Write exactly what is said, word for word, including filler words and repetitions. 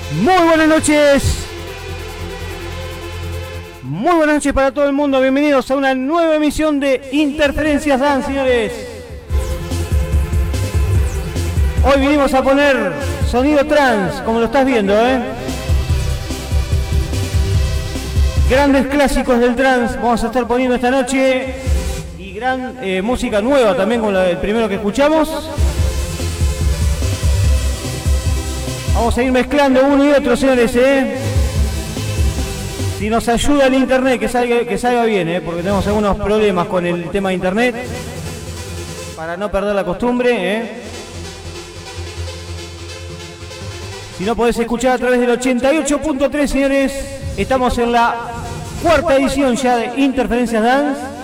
Muy buenas noches. Muy buenas noches para todo el mundo. Bienvenidos a una nueva emisión de Interferencias Dance, señores. Hoy vinimos a poner sonido trance, como lo estás viendo, ¿eh? Grandes clásicos del trance vamos a estar poniendo esta noche. Y gran eh, música nueva también, como la, el primero que escuchamos. Vamos a ir mezclando uno y otro, señores, ¿eh? Si nos ayuda el internet, que salga, que salga bien, ¿eh? Porque tenemos algunos problemas con el tema de internet. Para no perder la costumbre, ¿eh? Si no podés escuchar a través del ochenta y ocho punto tres, señores, estamos en la cuarta edición ya de Interferencias Dance.